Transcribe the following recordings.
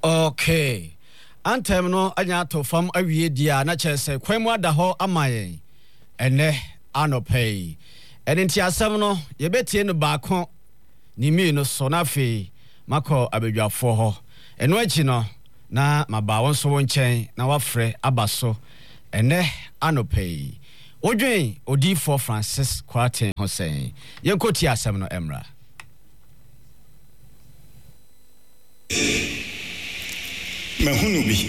Okay. Antem no anya to fam awie dia na kyerese kwemu ada ho amayen. Ene anopay. Enti asem no yebetie no baako ni mi no so na fe mako abedwafo ho. Eno achi no na maba won so wonchen na wafre abaso. Ene anopay. Odwen Odifo Francis Kwarteng Hussein. Yenkoti asem no emra. Mahunu bi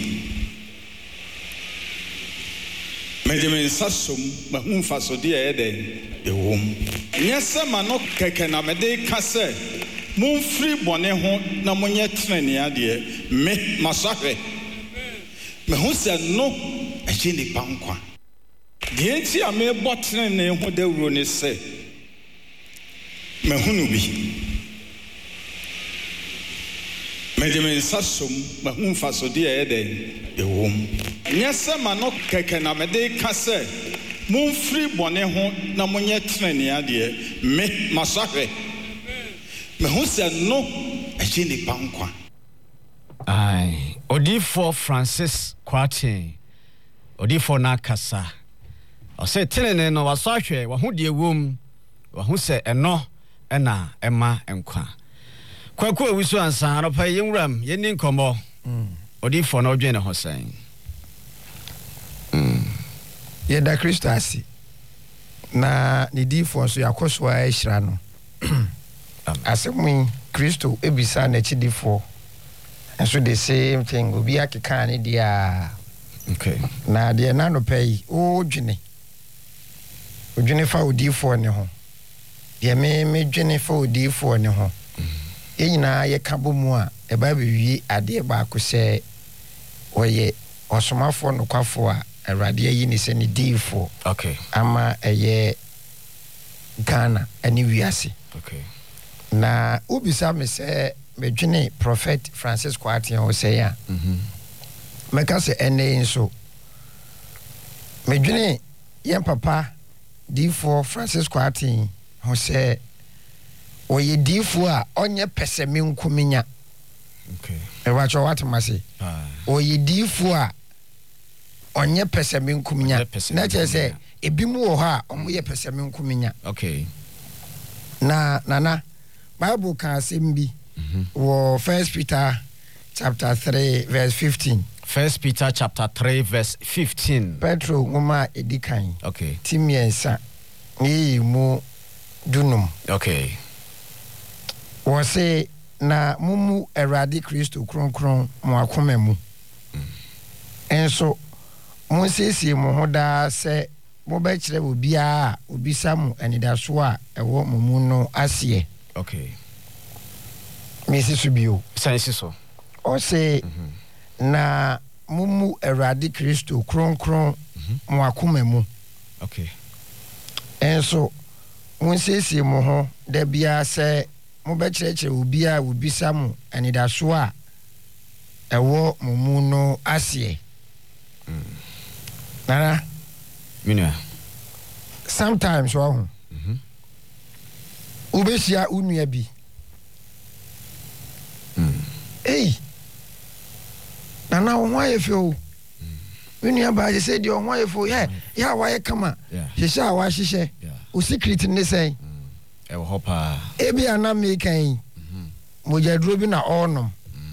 Medemen sasom mahun fasode eden ewom nyese ma no keke na mede ka se mon free bone ho na monye trene ade me masahwe mahun se no eje ni pankwa de enti a me bo trene ho dawuro ne se mahunu bi Medemen sasom mahun fasode eden ewom nyese ma no keke na mede ka se mon free bone ho na monye trene ade me masahwe mahun se no eje ni pankwa Ai Odifo Francis Kwarteng Odifo na kasa o se trene no wasahwe wa ho de ewom wa ho se eno ena ema enkwa Kwaku ewusu ansa anopa yenwram yeni nkomo Odifo na odwen ne Hussein Yeda Kristo asi na ni difo so yakoso a ehira no asemi Kristo ebisa na chidifo so the same thing obi akeka ne dia okay na de na no pay odwene fa Odifo ne ho de me dwene fa Odifo ne ho Enyina ye kabomu a eba bewie ade ba ko se oye osomafo no kwafo a Awurade yi ni se ni difo okay ama eye Ghana ani wiase okay na ubisa me se medwene Prophet Francis Kwarteng o se ya meka se ene nso medwene yen papa difo Francis Kwarteng ho se Oye difo a onye pesemi nkuminya. Okay. Ewacho watemase. Oye difo a onye pesemi nkuminya. Na chese ebimu wo ha omoye pesemi nkuminya. Okay. Na Bible kan asembi wo 1 Peter chapter 3 verse 15. 1 Peter chapter 3 verse 15. Petro ngoma edikan. Okay. Timiensa ni mu dunum. Okay. Wose na mumu Awurade Kristo kronkron mo akoma mu enso mo siesie mo hoda se mo ba kire obi a obisa mu anidaso a ewo mumu no asie okay mesi subio sense so o se na mumu Awurade Kristo kronkron mo akoma mu okay enso mo siesie mo ho da bia se mo be kire obi a obisa mu anidaso a ewo mumu no asie nana mina sometimes ubesia unua bi nana wo ayefe o unua ba je say di wo ayefo ya wa ye kama hihye a wa hihye o secret ne say ewo hopa ebi ana me kan mojaduro bi na onom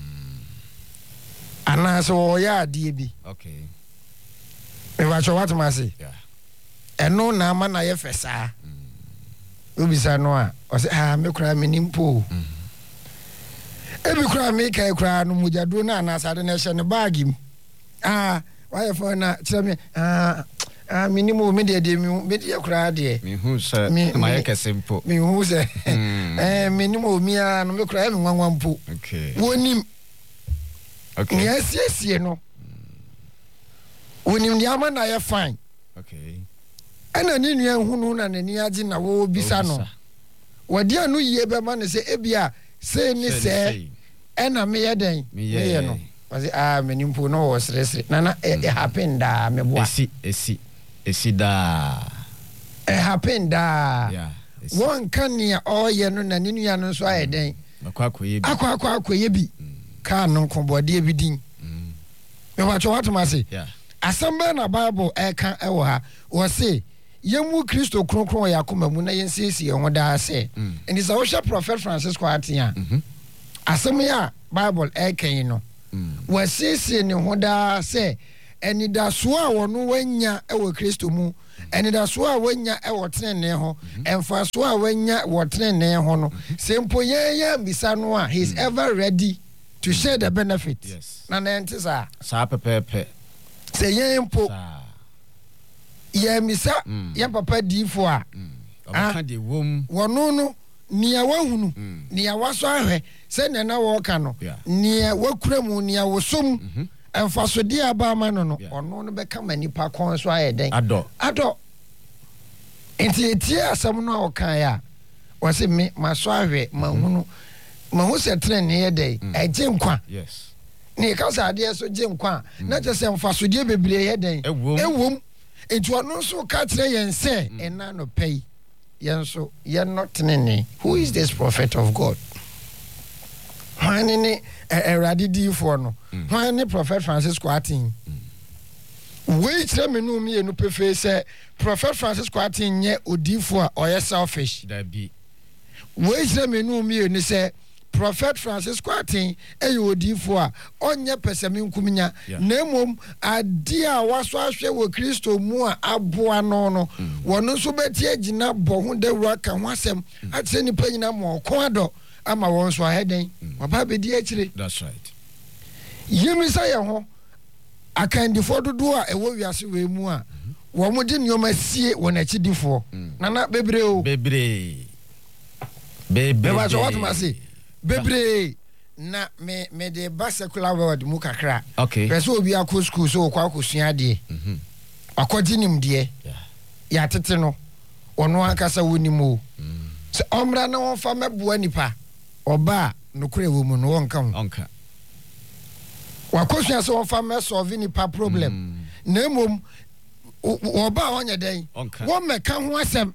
ana so ya ade bi okay me ba cho what ma say eno na ama na ye fesa obisa no a o say me kura me nimpo ebi kura me kai kura no mojaduro na ana sade na hye ne bag im wa ye fo na kire me minimum me de me de kura de me hu se my kesempo me hu se minimum mi a no me kura me nwanwampo okay wonim okay yes no wonim dia ma na ye fine okay ana ni nua hunu na nani agi na wo bisa no wodi anu yie be ma ne se ebia se ni se ena me ye den me ye no wasi menimpo no wo sresre na it happen da me boa esi da happen da yeah one kan ya oye no na ninu ya no so ayeden akwa bi car no kobode bi din me wacho what ma say asamba na Bible eka ewo ha wo say yemu Kristo kronkron yakoma mu na yensiesie ho da say and is our prophet Francis Kwatia asem ya Bible eka yi no wo siesie ne ho da say eni da so a wono wanya ewo Kristo mu eni da so a wanya ewo tenene ho emfa so a wanya wo tenene ho no sempo ya bisa no a he is ever ready to share the benefit na enti sa pepe say yempo ya misa ya papa difo a aka de wom wono no nia wahunu nia waso ahwe se na wo ka no nia wakura mu nia wosom emfaso di aba ma no ono no beka manipa kon so ayeden ado enti etie asam no a kan ya wose me maso ahwe mahunu mahu se tren ne yedai eje nkwa ni ka sa ade so je nkwa na je se emfaso di bebre yeden ewom enti ono so ka kire yen se ena no pay yen so yen not nene who is this prophet of God Hanini eradi di for no Hanini prophet Francis Kwatin we tire me no me no pefe say prophet Francis Kwatin nye odifo a oye selfish da bi we tire me no me ni say prophet Francis Kwatin odifo a onye pesemi nkuminya na emom ade a waso ahwe wo Kristo mu a aboa no wono so beti agina bo ho dawura ka ho asem ate ni panyina mo ko ado ama won so aheden baba be di akire that's right yemi say ho akandifo dodo a ewo wiase we mu a wo mo di nyoma sie won akidifo nana bebre ba so what must say bebre na me de secular world mu kakra person obi akọ school so kwa akosua de akọginim de ya tete no ono akasa wonimo se omra na won fa meboa nipa oba no kure wo mu no wonka wakosua so won fa me solve nipa problem na emom oba onye den won meka ho asem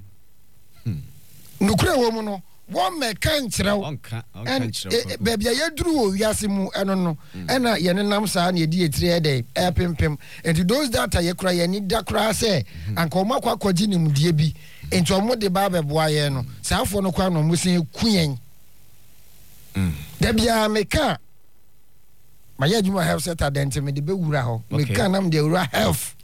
no kure wo mu no won meka nkyerɛw baby ya duru wo wiase mu eno no ena ye nenam saa na ye di etire ede epempem and those data ye kura ye ni da kura se anka o makwa kwaji nimdie bi enti omo de ba beboa ye no saafo no kwa no musen kuyen da bia meka maye adwuma health center dent me de be wura ho meka nam de wura health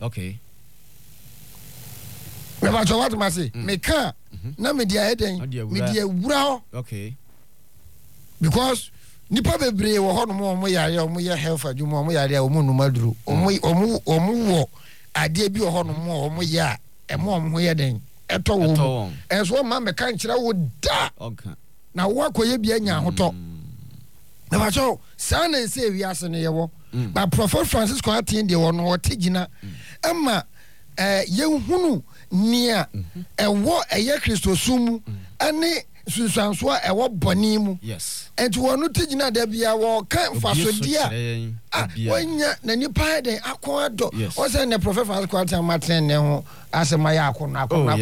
me ba what ma say meka na me dia eden me dia wura ho because nipa bebre wo ho no mo yare o mo ye health adwuma o mo yare o mo numaduru o mo wo ade bi wo ho no mo ye a e mo ye den eto wo enso ma me kan kire wo da na wo akoye bi anya hoto na ba so sana se wi ase ne ye wo ba prophet Francis Kwatin de wo no wo tegina emma ye hunu nia ewo eye Kristo sumu ane sunsanso a ewo boni mu enti wonu tegina da bia wo kan fasodia wonya na nipa den akoado o se ne prophet Francis Kwatin maten ne ho asema ya akona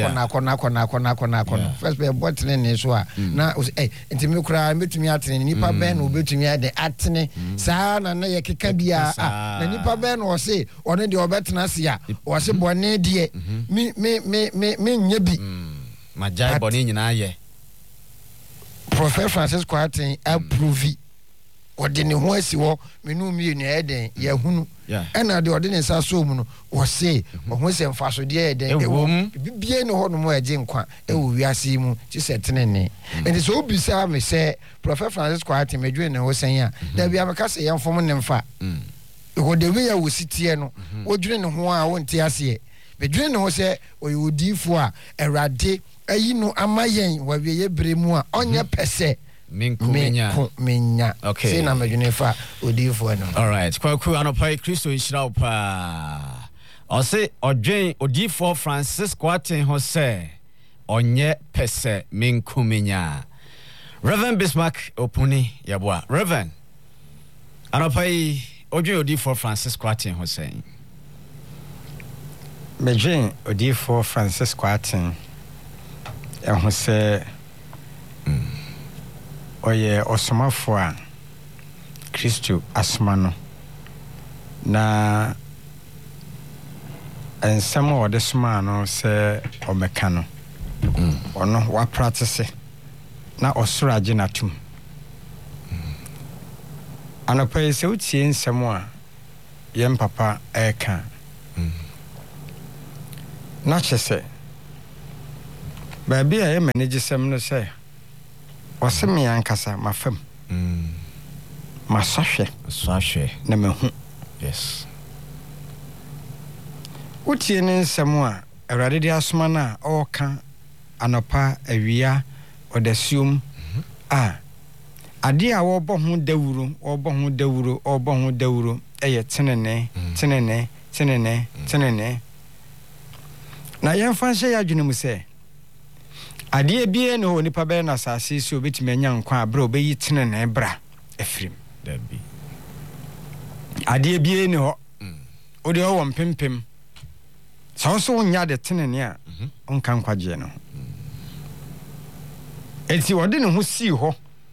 first be botene ne so a na enti me kura metumi atene nipa ben no betumi ade atene saa na ye keka bia na nipa ben no se one de obetena se a o se bone de me nya bi majai bone nyina ye prophet Francis Kwatin approve ode ne ho asi wo menu mi ne eden ya hunu ena de ode ne sa so mu no wo se ho se mfaso de eden bibie ne ho no mo eje nkwa e wo wiase mu ti se tenene and so obisa me se prophet Francis Kwatin medwe ne ho sen ya da bia me ka se yemfom ne mfa ho de we ya wo sitie no wodwene ne ho a wo nte ase medwe ne ho se oyodifo a erade ayi no amayen wa wie ye bremu a onye pese Menya. Okay. Say na medunifa odifo no. All right. Kwaku anopai Kristo inshira pa. O say odwen odifo Francis Kwatin ho say onye pese minkumenya. Reverend Bismarck opuni yabwa. Reverend anopai odwen odifo Francis Kwatin ho say. Medwen odifo Francis Kwatin ho say oye osomafo a Kristo asoma no na ensɛm a ɔde soma no sɛ ɔmɛka no ɔno wa practice na ɔsoro agye n'atum anɔpa yi sɛ wotie nsɛm a yɛn papa ɛka na kyɛ sɛ baabi a yɛma ne gyesɛm no sɛ ɔsɛ me ankasa mafam masahwɛ na mahu yes wotie ne nsɛm a Awurade de asoma no a ɔɔka anɔpa awia ɔdasuom a adeɛ a wɔbɔ ho dawuro ɛyɛ tenene na yɛmfa nhyɛ yɛ adwene mu sɛ adeɛ biara ne hɔ nipa bɛyɛ na asase so obɛtumi anya nkwa a berɛ obɛyi tenene bra afirim dabi adeɛ biara ne hɔ wode hɔ wɔ mpempem sɛ wo so wonya de tenene a ɔnka nkwagyeɛ no enti wɔde ne ho sii hɔ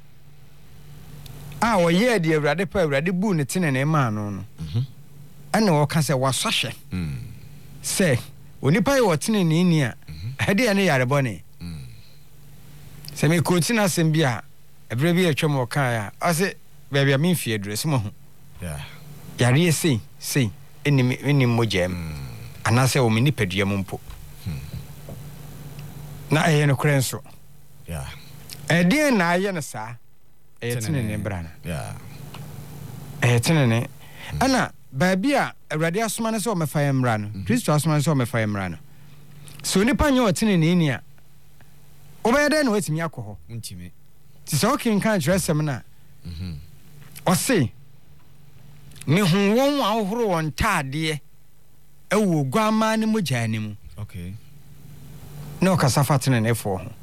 a ɔyɛɛ de Awurade pa Awurade buu ne tenene maa no ɛne wɔka sɛ wasɔhwɛ sɛ onipa yɛ wɔ tenene ni a ɛdeɛ ne yarebɔne sɛ mekɔti no asɛm bi a ɛberɛ bi atwam wɔkaeɛ a ɔse baabi a memfie adurɛ sɛ mahu yareɛ sei ɛnim mogyaam anaasɛ wɔ me nipadua mu mpo na ɛyɛ no korɛ nso ɛdeɛ na ayɛ no saa ɛyɛ tenene bra no ɛyɛ tenene ɛna baabi a Awurade asoma no sɛ ɔmɛfa yɛ mmra no Kristo asoma no sɛ ɔmɛfa yɛ mmra no sɛ onipa nyɛ ɔtenene ni a wobɛyɛ dɛn na watumi akɔ hɔ nti sɛ wokenka Kyerɛwsɛm no a ɔse mehu wɔn a wohoro wɔn ntaadeɛ ɛwɔ Oguamma ne mogya ne mu na ɔkasa fa tenenefoɔ ho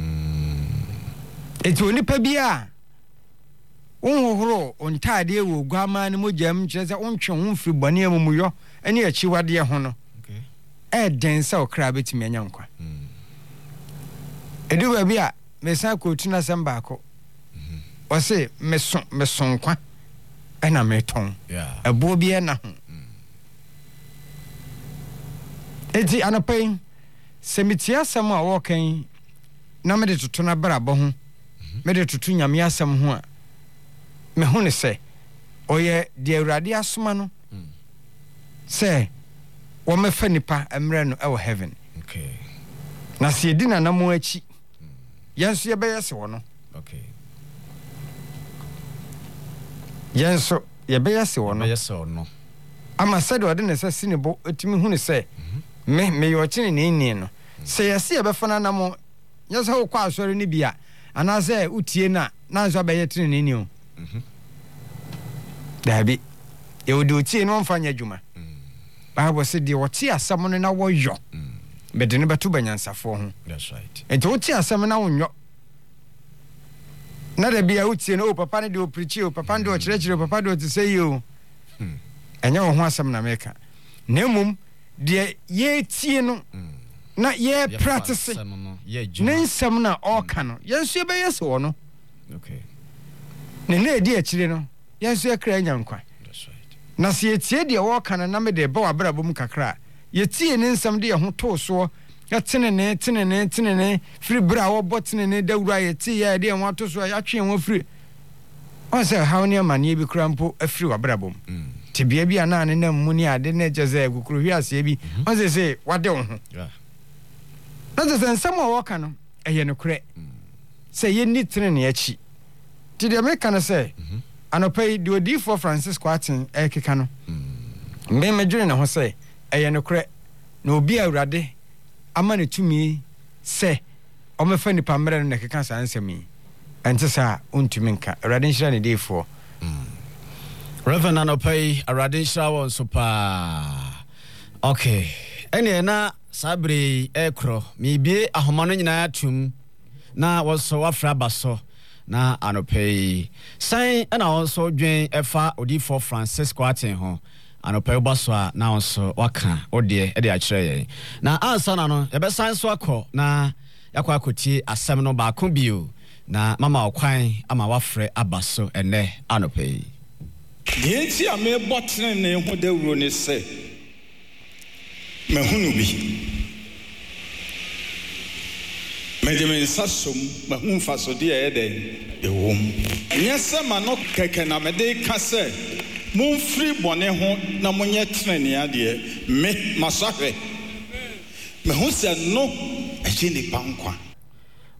ɛti onipa bi a wonhohoro ntaadeɛ wɔ Oguamma ne mogya mu kyerɛ sɛ wontwe ho mfiri bɔne amumuyɔ ne akyiwadeɛ ho no ɛdɛn sɛ ɔkra bɛtumi anya nkwa ɛdu baabi a mesan kɔtu no asɛm baako ɔse meso nkwa ɛna metɔn ɛboɔ bi ɛna ho enti anɔpa yi sɛ metie asɛm a wɔkan na mede toto no abrabɔ ho mede toto Nyame asɛm ho a mehu ne sɛ ɔyɛ deɛ Awurade asoma no sɛ wɔmɛfa nipa mmerɛ no ɛwɔ heaven na sɛ yɛdi nanamo akyi yɛn nso yɛbɛyɛ sɛ wɔ no yɛn nso yɛbɛyɛ sɛ wɔ no ama sɛdeɛ ɔde ne sɛ si ne bo ɛtumi hu ne sɛ meyɛ ɔteneneni no sɛ yɛse yɛbɛfa no anamo nyɛ sɛ wokɔ asɔre no bi a anaasɛ wotie no a na nso abɛyɛ teneneni o daabi yɛwɔde otie no ɔmfa nyɛ adwuma Bible sɛ deɛ wɔte asɛm no na wɔyɔ bɛde no bɛto banyansafoɔ ho enti wote asɛm na wonyɔ na da bia wotie no papa no de ɔpirikyi o papa no de ɔkyerɛkyerɛ o papa de ɔte sɛ yi o ɛnyɛ wo ho asɛm na meka na mmom deɛ yɛtie no na yɛ practice ne nsɛm na ɔka no yɛnso yɛbɛyɛ sɛ wɔ no ne na ɛdi akyire no yɛnso yɛkra anya nkwa na sɛ yɛtie deɛ wɔka no na mede bɛ w'abrabɔ mu kakra yɛtie ne nsɛm de yɛ ho too soɔ yɛtenene firi berɛ a wɔbɔ tenene dawuro a yɛtie yɛ de yɛn ho ato so a yɛatwe yɛn ho afiri ɔsɛ haw ne amanneɛ bi kora mpo afiri w'abrabɔ mu tebea bi a na ne nam mu ne ade ne kyɛ sɛ kukurohwi aseɛ bi ɔsɛ sɛ wade wo ho na sɛ sɛ nsɛm a wɔka no ɛyɛ nokorɛ sɛ yɛnni tenene akyi nti deɛ meka no sɛ anɔpa yi deɛ odiyifoɔ Francisco aten ɛkeka no mmɛdwene ne ho sɛ ɛyɛ nokorɛ na obi a Awurade ama ne tumi sɛ ɔmɛfa nipa mmerɛ no na keka saa nsɛm yi ɛnte saa ɔntumi nka Awurade nhyira ne deefoɔ Reverend anɔpa yi Awurade nhyira wɔn so paa okay ɛneɛ na saa bere ɛkorɔ meebie ahoma no nyinaa atom na wɔsɔ wafra aba so na anɔpa yi san ɛna wɔn nso dwen ɛfa odiyifoɔ Francisco aten ho anɔpa yi ba so a na wɔn nso waka odeɛ ɛde akyerɛ yɛn na ansa na no yɛbɛsan so akɔ na yɛakɔ akɔtie asɛm no baako bio na mama ɔkwan ama wafrɛ aba so ɛnɛ anɔpa yi deɛ nti a mebɔ tenene ho dawuro ne sɛ mahunu bi mede me nsa som mahu mfasodeɛ a ɛyɛ dɛn ɛwɔ mu ɛnyɛ sɛ ma no kɛkɛ na mede ka sɛ momfiri bɔne ho na monyɛ tenene adeɛ me masahwɛ mehu sɛ no ɛgye nipa nkwa